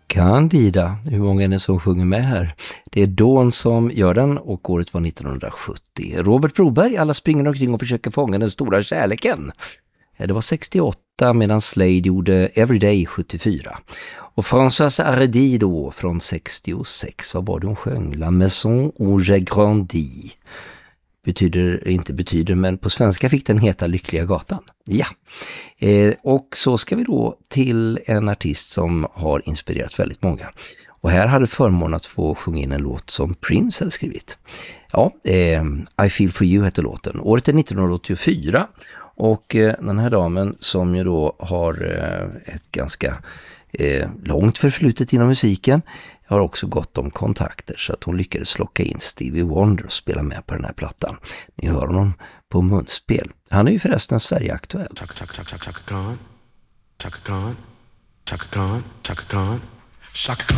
Candida, hur många är det som sjunger med här? Det är Dawn som gör den och året var 1970. Robert Broberg, alla springer omkring och försöker fånga den stora kärleken. Det var 68 medan Slade gjorde Everyday 74. Och Françoise Hardy då från 66, vad var det hon sjöng? La maison où j'ai grandi. Betyder, men på svenska fick den heta Lyckliga gatan. Ja, och så ska vi då till en artist som har inspirerat väldigt många. Och här hade förmånen att få sjunga in en låt som Prince hade skrivit. Ja, I Feel For You heter låten. Året är 1984 och den här damen som ju då har ett ganska långt förflutet inom musiken har också gott om kontakter så att hon lyckades locka in Stevie Wonder och spela med på den här plattan. Ni hör honom på munspel. Han är ju förresten Sverige-aktuell. Chaka Khan, Chaka Khan, Chaka Khan, Chaka Khan, Chaka Khan, Chaka Khan.